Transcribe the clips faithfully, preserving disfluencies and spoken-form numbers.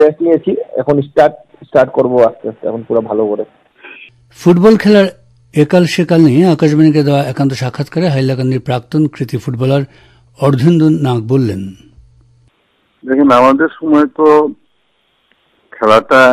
Rest নিয়েছি, এখন start start করবো আস্তে আস্তে, এখন পুরো ভালো করে। ফুটবল খেলার একাল সেকাল নিয়ে আকাশবাণীকে দেওয়া একান্ত সাক্ষাৎকারে হাইলাকান্দির প্রাক্তন কৃতি ফুটবলার অর্ধেন্দু নাগ বললেন, দেখেন আমাদের সময় তো খেলাটা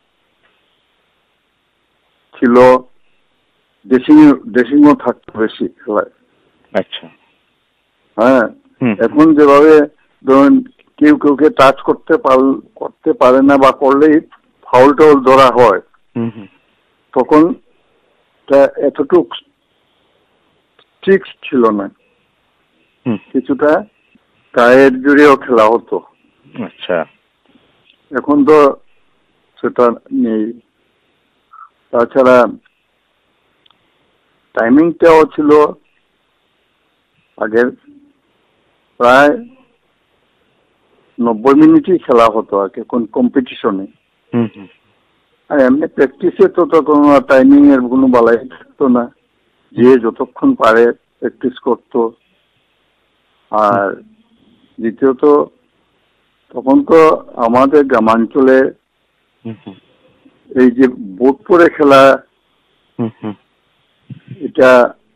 ছিল ড্রেসিং ড্রেসিংও থাকতো বেশি খেলায়। আচ্ছা, হ্যাঁ, এখন যেভাবে ধরুন কেউ কেউকে টাচ করতে করতে পারে না বা করলেই ফাউল টাউল ধরা হয়, তখন এতটুক ট্রিক্স ছিল না, কিছুটা গায়ের জুড়েও খেলা হতো। আচ্ছা, এখন তো সেটা নেই। তাছাড়া টাইমিংটাও ছিল আগের প্রায় নব্বই মিনিটই খেলা হতো আর কি কোন কম্পিটিশনে। আর এমনি প্র্যাকটিসে তো তখন টাইমিং এর কোনো বালাই থাকতো না, যে যতক্ষণ পারে প্র্যাকটিস করতো। আর দ্বিতীয়ত তখন তো আমাদের গ্রামাঞ্চলে এই যে বোট পরে খেলা, এটা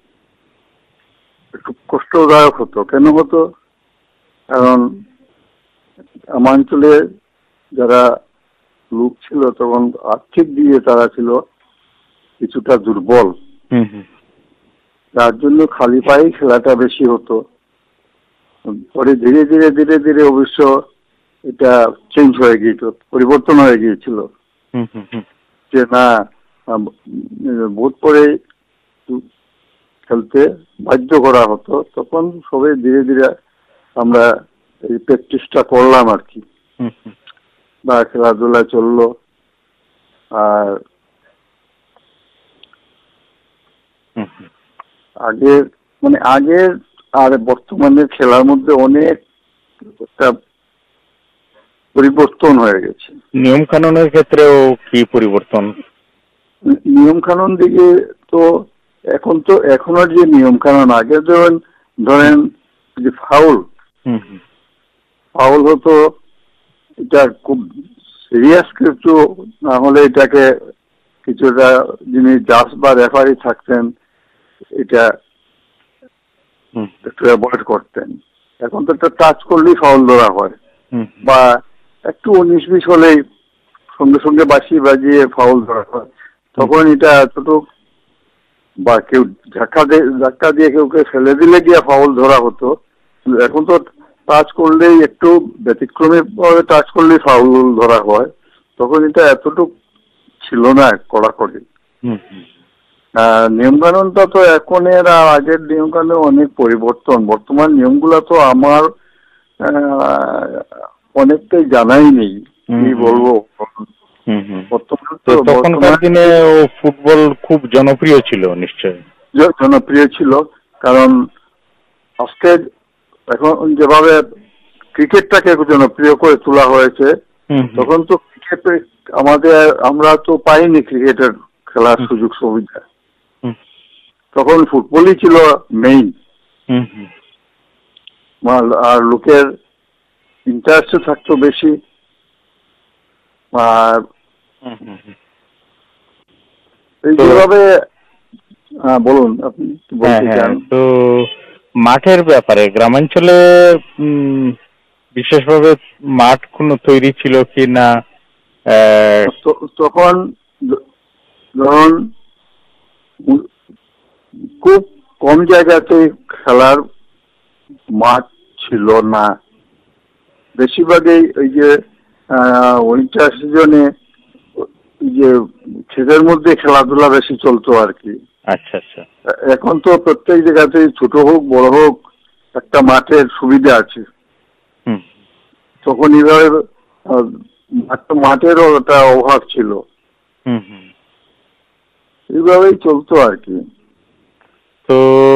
একটু কষ্টদায়ক হতো। কেন হতো? কারণ গ্রামাঞ্চলে যারা লোক ছিল তখন আর্থিক দিয়ে তারা ছিল কিছুটা দুর্বল, যার জন্য খালি পায়ে খেলাটা বেশি হতো। পরে ধীরে ধীরে ধীরে ধীরে অবশ্য এটা চেঞ্জ হয়ে গিয়েছিল, পরিবর্তন হয়ে গিয়েছিল, যে না বোট পরে খেলতে বাধ্য করা হতো। তখন সবাই ধীরে ধীরে আমরা এই প্র্যাকটিসটা করলাম আর কি, বা খেলাধুলা চললো। আর আগের মানে আগের আর বর্তমানের খেলার মধ্যে অনেক একটা পরিবর্তন হয়ে গেছে। নিয়ম কানুনের ক্ষেত্রেও কি পরিবর্তন? নিয়ম কানুন দিকে তো এখন তো এখনের যে নিয়ম কানুন, আগে ধরেন ধরেন যে ফাউল ফাউল হতো, এটা খুব সিরিয়াস কিছু না হলে এটাকে কিছুটা যিনি জাজ বা রেফারি থাকতেন এটা একটু অ্যাভয়েড করতেন। এখন তো একটা টাচ করলেই ফাউল ধরা হয়, বা একটু উনিশ বিশ হলেই সঙ্গে সঙ্গে বাঁশি বাজিয়ে ফাউল ধরা হয়। তখন এটা এতটুক বা কেউ ধাক্কা দিয়ে ধাক্কা দিয়ে কেউকে ফেলে দিলে গিয়ে ফাউল ধরা হতো। এখন তো টাচ করলেই একটু ব্যতিক্রমী ভাবে টাচ করলেই ফাউল ধরা হয়। তখন এটা এতটুক ছিল না কড়াকড়ি। নিয়ম কানুনটা তো এখনের আর আগের নিয়ম কানুন অনেক পরিবর্তন। বর্তমান নিয়মগুলো তো আমার অনেকটাই জানাই নেই, কি বলবো। তখনকার দিনে ফুটবল খুব জনপ্রিয় ছিল, নিশ্চয়ই জনপ্রিয় ছিল। কারণ আজকে এখন যেভাবে ক্রিকেটটাকে জনপ্রিয় করে তোলা হয়েছে, তখন তো ক্রিকেট আমাদের আমরা তো পাইনি ক্রিকেটের খেলার সুযোগ সুবিধা। তখন ফুটবলই ছিল মেইন, আর লোকের ইন্টারেস্ট থাকতো বেশি। আর এইভাবে বলুন আপনি বলতে চান। তো মাঠের ব্যাপারে গ্রামাঞ্চলে বিশেষভাবে মাঠ কোনো তৈরি ছিল কি না? তখন ধরুন খুব কম জায়গাতে খেলার মাঠ ছিল না, বেশিরভাগই ওই যে উইন্টার সিজনে যে ক্ষেতের মধ্যে খেলাধুলা বেশি চলতো আর কি। আচ্ছা আচ্ছা। এখন তো প্রত্যেক জায়গাতেই ছোট হোক বড় হোক একটা মাঠের সুবিধা আছে। তখন এইভাবে মাঠেরও একটা অভাব ছিল, এইভাবেই চলতো আর কি। তো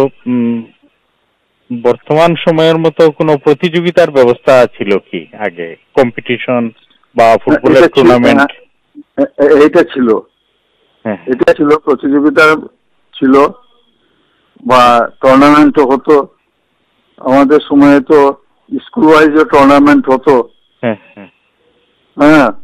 বর্তমান সময়ের মতো কোনো প্রতিযোগিতার ব্যবস্থা ছিল কি আগে? কম্পিটিশন বা ফুটবলের টুর্নামেন্ট? এটা ছিল, এটা ছিল প্রতিযোগিতা ছিল, বা টুর্নামেন্টও হতো। আমাদের সময়ে তো স্কুল ওয়াইজও টুর্নামেন্ট হতো। হ্যাঁ,